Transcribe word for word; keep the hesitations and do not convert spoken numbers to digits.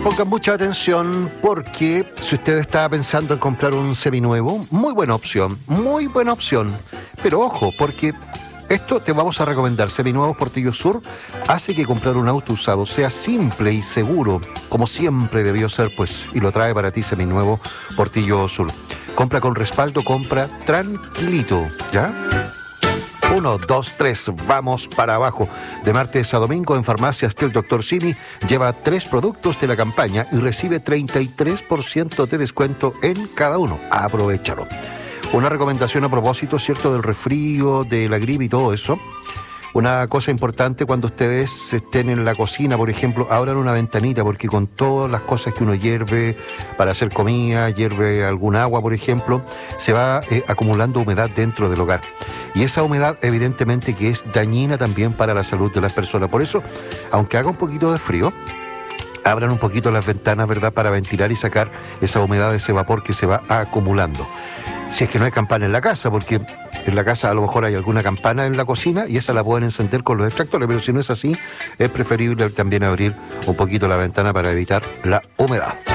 Pongan mucha atención porque si usted está pensando en comprar un seminuevo, muy buena opción, muy buena opción. Pero ojo, porque esto te vamos a recomendar. Seminuevos Portillo Sur hace que comprar un auto usado sea simple y seguro, como siempre debió ser, pues, y lo trae para ti Seminuevo Portillo Sur. Compra con respaldo, compra tranquilito, ¿ya? Uno, dos, tres, vamos para abajo. De martes a domingo en Farmacias del Doctor Simi lleva tres productos de la campaña y recibe treinta y tres por ciento de descuento en cada uno. Aprovechalo. Una recomendación a propósito, ¿cierto?, del resfrío, de la gripe y todo eso. Una cosa importante cuando ustedes estén en la cocina, por ejemplo, abran una ventanita porque con todas las cosas que uno hierve para hacer comida, hierve algún agua, por ejemplo, se va eh, acumulando humedad dentro del hogar. Y esa humedad evidentemente que es dañina también para la salud de las personas. Por eso, aunque haga un poquito de frío, abran un poquito las ventanas, ¿verdad?, para ventilar y sacar esa humedad, ese vapor que se va acumulando. Si es que no hay campana en la casa, porque en la casa a lo mejor hay alguna campana en la cocina y esa la pueden encender con los extractores, pero si no es así, es preferible también abrir un poquito la ventana para evitar la humedad.